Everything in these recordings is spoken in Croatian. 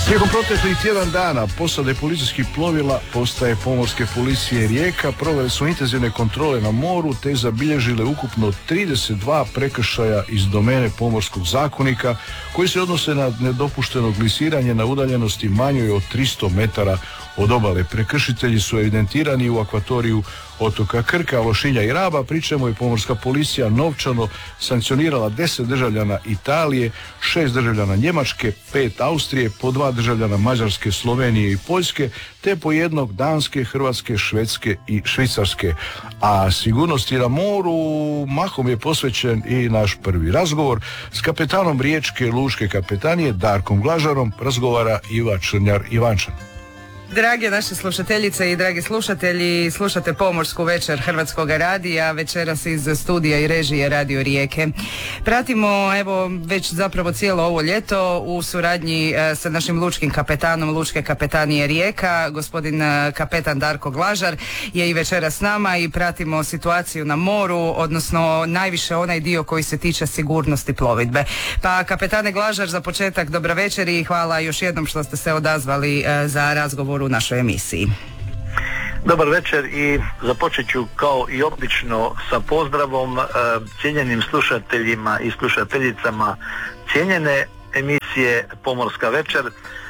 Tijekom proteklih tjedan dana posade policijskih plovila postaje pomorske policije Rijeka provele su intenzivne kontrole na moru te zabilježile ukupno 32 prekršaja iz domene pomorskog zakonika koji se odnose na nedopušteno glisiranje na udaljenosti manjoj od 300 metara od obale. Prekršitelji su evidentirani u akvatoriju otoka Krka, Lošinja i Raba, pri čemu je pomorska policija novčano sankcionirala 10 državljana Italije, 6 državljana Njemačke, 5 Austrije, po 2 državljana Mađarske, Slovenije i Poljske, te po jednog Danske, Hrvatske, Švedske i Švicarske. A sigurnosti na moru mahom je posvećen i naš prvi razgovor. S kapetanom Riječke lučke kapetanije Darkom Glažarom razgovara Iva Črnjar-Ivančan. Drage naše slušateljice i dragi slušatelji, slušate Pomorsku večer Hrvatskog radija, večeras iz studija i režije Radio Rijeke. Pratimo, evo, već zapravo cijelo ovo ljeto u suradnji sa našim lučkim kapetanom Lučke kapetanije Rijeka, gospodin kapetan Darko Glažar je i večeras s nama i pratimo situaciju na moru, odnosno najviše onaj dio koji se tiče sigurnosti plovidbe. Pa kapetane Glažar, za početak dobra večer i hvala još jednom što ste se odazvali za razgovor u našoj emisiji. Dobar večer i započet ću kao i obično sa pozdravom cijenjenim slušateljima i slušateljicama cijenjene emisije Pomorska večer.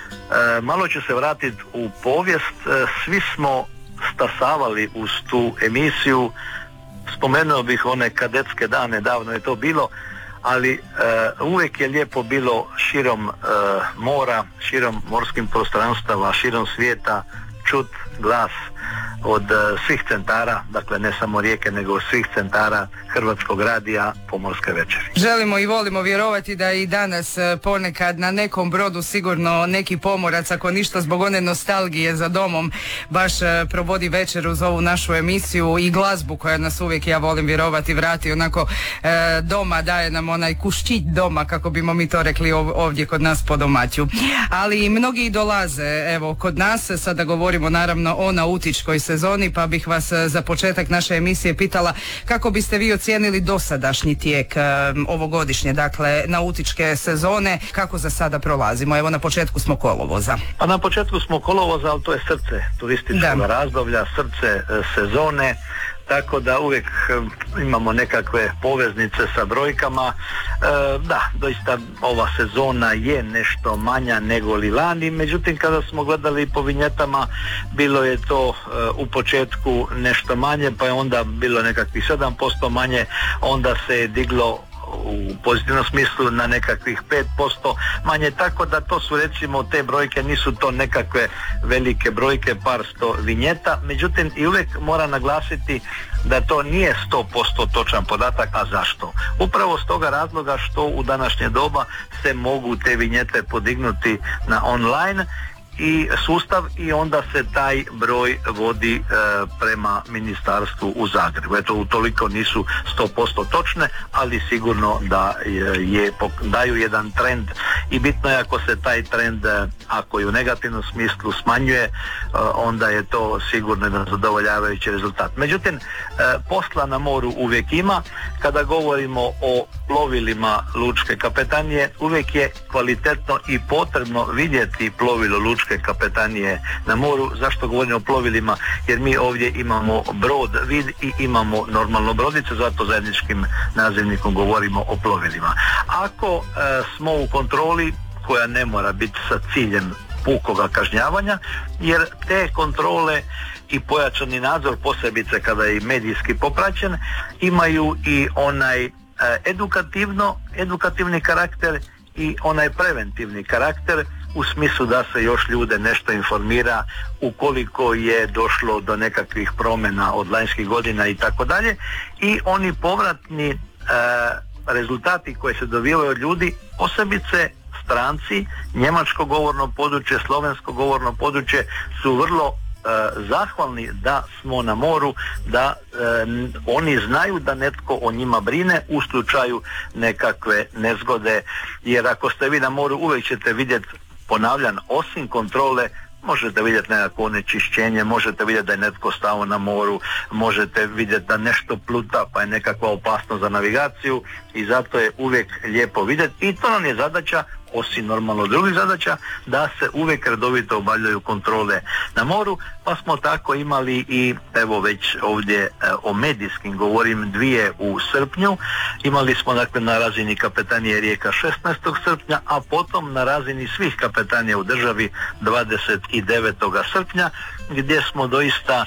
Malo ću se vratiti u povijest. Svi smo stasavali uz tu emisiju. Spomenuo bih one kadetske dane, davno je to bilo, ali uvijek je lijepo bilo širom mora, širom morskih prostranstava, širom svijeta čut glas od svih centara, dakle ne samo Rijeke nego od svih centara Hrvatskog radija Pomorske večeri. Želimo i volimo vjerovati da i danas ponekad na nekom brodu sigurno neki pomorac, ako ništa zbog one nostalgije za domom, baš provodi večer uz ovu našu emisiju i glazbu koja nas uvijek, ja volim vjerovati, vrati onako doma, daje nam onaj kuščić doma, kako bimo mi to rekli ovdje kod nas po domaću. Ali mnogi i dolaze, evo, kod nas, sada govorimo naravno o nautičkoj sezoni, pa bih vas za početak naše emisije pitala kako biste vi ocijenili dosadašnji tijek ovogodišnje, dakle, nautičke sezone, kako za sada prolazimo? Evo, na početku smo kolovoza. Pa na početku smo kolovoza, ali to je srce turističkog razdoblja, srce sezone, tako da uvijek imamo nekakve poveznice sa brojkama. Da, doista ova sezona je nešto manja nego li lani, međutim kada smo gledali po vinjetama bilo je to u početku nešto manje, pa je onda bilo nekakvih 7% manje, onda se je diglo u pozitivnom smislu na nekakvih 5% manje, tako da to su, recimo, te brojke nisu to nekakve velike brojke, par sto vinjeta, međutim i uvijek mora naglasiti da to nije 100% točan podatak. A zašto? Upravo s toga razloga što u današnje doba se mogu te vinjete podignuti na online i sustav i onda se taj broj vodi prema ministarstvu u Zagrebu. Eto, utoliko nisu 100% točne, ali sigurno da daju jedan trend i bitno je ako se taj trend, ako je u negativnom smislu smanjuje, onda je to sigurno jedan zadovoljavajući rezultat. Međutim, posla na moru uvijek ima. Kada govorimo o plovilima lučke kapetanije, uvijek je kvalitetno i potrebno vidjeti plovilo lučke kapetanije na moru. Zašto govorimo o plovilima? Jer mi ovdje imamo brod, vid i imamo normalno brodice, zato zajedničkim nazivnikom govorimo o plovilima. Ako smo u kontroli, koja ne mora biti sa ciljem pukoga kažnjavanja, jer te kontrole i pojačani nadzor, posebice kada je i medijski popraćen, imaju i onaj edukativni karakter i onaj preventivni karakter, u smislu da se još ljude nešto informira ukoliko je došlo do nekakvih promjena od lanjskih godina i tako dalje, i oni povratni rezultati koji se dobivaju od ljudi, posebice stranci, njemačko govorno područje, slovensko govorno područje, su vrlo zahvalni da smo na moru, da oni znaju da netko o njima brine u slučaju nekakve nezgode, jer ako ste vi na moru uvijek ćete vidjeti, ponavljam, osim kontrole, možete vidjeti nekako onečišćenje, možete vidjeti da je netko stao na moru, možete vidjeti da nešto pluta pa je nekakva opasnost za navigaciju, i zato je uvijek lijepo vidjeti i to nam je zadaća osim normalno drugih zadaća, da se uvijek redovito obavljaju kontrole na moru, pa smo tako imali i evo već ovdje o medijskim govorim 2 u srpnju. Imali smo dakle na razini kapetanije Rijeka 16. srpnja, a potom na razini svih kapetanija u državi 29. srpnja, gdje smo doista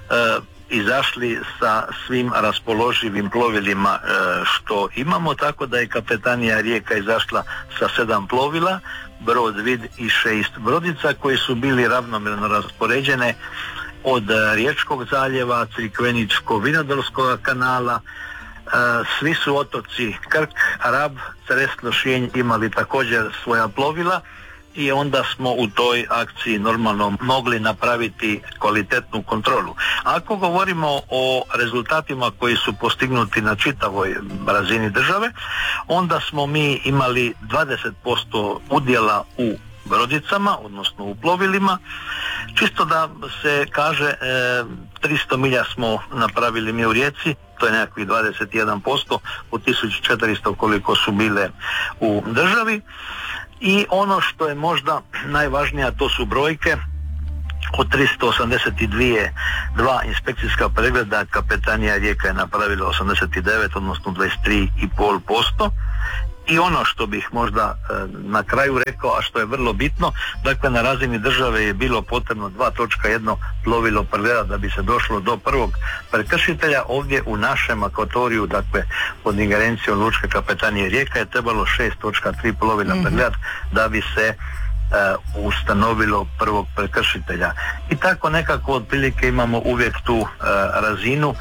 izašli sa svim raspoloživim plovilima što imamo, tako da je kapetanija Rijeka izašla sa 7 plovila, brod Vid i 6 brodica koji su bili ravnomjerno raspoređene od Riječkog zaljeva, Crikveničko-Vinodolskog kanala. Svi su otoci Krk, Rab, Cres, Lošinj imali također svoja plovila i onda smo u toj akciji normalno mogli napraviti kvalitetnu kontrolu. Ako govorimo o rezultatima koji su postignuti na čitavoj razini države, onda smo mi imali 20% udjela u brodicama, odnosno u plovilima. Čisto da se kaže, 300 milja smo napravili mi u Rijeci, to je nekakvih 21% od 1400 koliko su bile u državi. I ono što je možda najvažnije, to su brojke. Od 382 inspekcijska pregleda kapetanija Rijeka je napravila 89, odnosno 23,5%. I ono što bih možda na kraju rekao, a što je vrlo bitno, dakle na razini države je bilo potrebno 2.1 plovilo pregledati da bi se došlo do prvog prekršitelja. Ovdje u našem akvatoriju, dakle pod ingerencijom Lučke kapetanije Rijeka je trebalo 6.3 plovila pregledati da bi se ustanovilo prvog prekršitelja. I tako nekako otprilike imamo uvijek tu razinu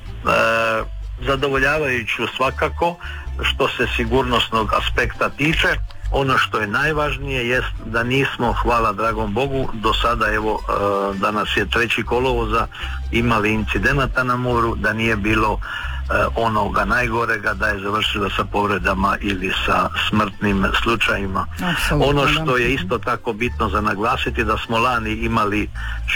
zadovoljavajuću svakako što se sigurnosnog aspekta tiče. Ono što je najvažnije jest da nismo, hvala dragom Bogu, do sada, evo danas je 3. kolovoza, imali incidenata na moru, da nije bilo onoga najgorega, da je završila sa povredama ili sa smrtnim slučajima. Absolutno. Ono što je isto tako bitno za naglasiti, da smo lani imali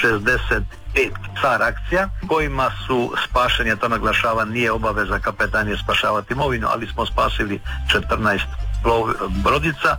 65 SAR akcija kojima su spašeni, a to naglašava, nije obaveza kapetanije spašavati imovinu, ali smo spasili 14 brodica,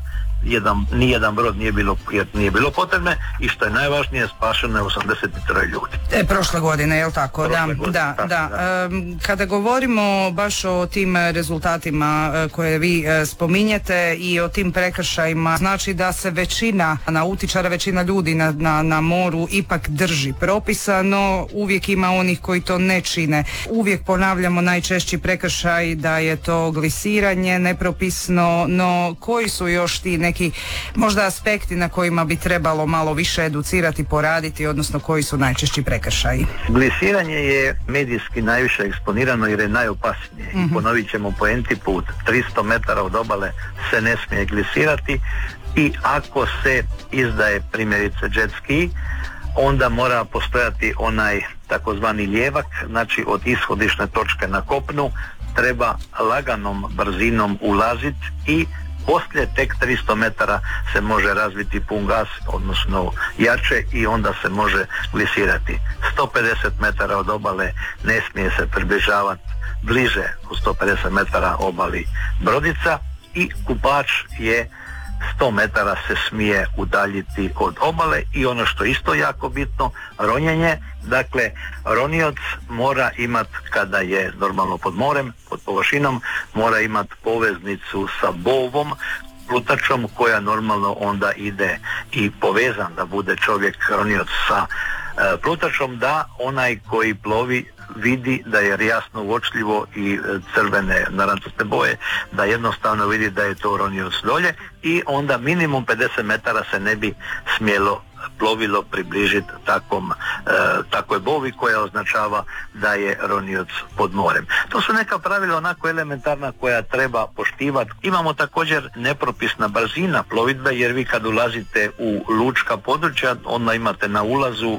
nijedan brod nije bilo jer nije bilo potrebne, i što je najvažnije, spašeno je 83 ljudi. Prošle godine, je li tako? Da. Kada govorimo baš o tim rezultatima koje vi spominjete i o tim prekršajima, znači da se većina nautičara, većina ljudi na moru ipak drži propisa, no uvijek ima onih koji to ne čine. Uvijek ponavljamo najčešći prekršaj da je to glisiranje nepropisno, no koji su još ti neki možda aspekti na kojima bi trebalo malo više educirati, poraditi, odnosno koji su najčešći prekršaji? Glisiranje je medijski najviše eksponirano jer je najopasnije. I ponovit ćemo po enti put, 300 metara od obale se ne smije glisirati, i ako se izdaje primjerice jet ski, onda mora postojati onaj takozvani lijevak, znači od ishodišne točke na kopnu treba laganom brzinom ulaziti i poslije tek 300 metara se može razviti pun gas, odnosno jače, i onda se može glisirati. 150 metara od obale ne smije se približavati bliže od 150 metara obali brodica, i kupač je 100 metara se smije udaljiti od obale. I ono što isto jako bitno, ronjenje. Dakle, ronioc mora imati, kada je normalno pod morem, pod površinom, mora imati poveznicu sa bovom, plutačom, koja normalno onda ide i povezan da bude čovjek ronioc sa plutačom, da onaj koji plovi vidi da je jasno uočljivo i crvene narančaste boje, da jednostavno vidi da je to ronioc dolje, i onda minimum 50 metara se ne bi smjelo plovilo približiti takvoj bovi koja označava da je ronioc pod morem. To su neka pravila onako elementarna koja treba poštivati. Imamo također nepropisna brzina plovidbe, jer vi kad ulazite u lučka područja, onda imate na ulazu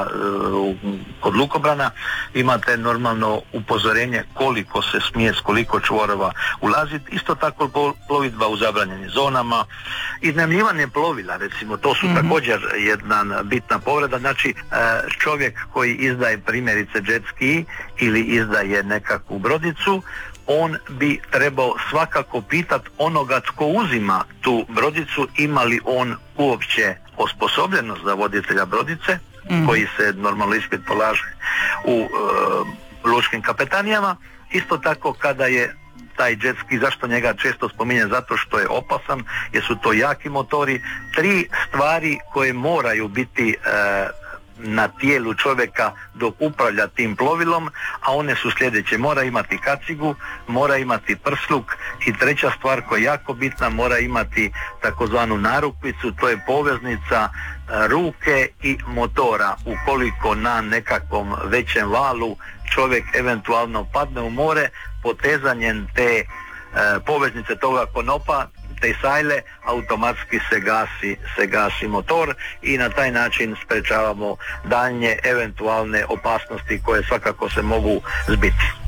kod lukobrana imate normalno upozorenje koliko se smije s koliko čvorova ulaziti. Isto tako plovidba u zabranjenim zonama, iznajmljivanje plovila, recimo, to su također jedna bitna povreda. Znači, čovjek koji izdaje primjerice jet ski ili izdaje nekakvu brodicu, on bi trebao svakako pitati onoga tko uzima tu brodicu ima li on uopće osposobljenost za voditelja brodice, koji se normalno ispit polaže u lučkim kapetanijama. Isto tako kada je taj jet ski, zašto njega često spominje, zato što je opasan, jer su to jaki motori. 3 stvari koje moraju biti na tijelu čovjeka dok upravlja tim plovilom, a one su sljedeće: mora imati kacigu, mora imati prsluk i 3. stvar koja je jako bitna, mora imati takozvanu narukvicu, to je poveznica ruke i motora. Ukoliko na nekakvom većem valu čovjek eventualno padne u more, potezanjem te poveznice toga konopa, te sajle, automatski se gasi motor i na taj način sprečavamo daljnje eventualne opasnosti koje svakako se mogu zbiti.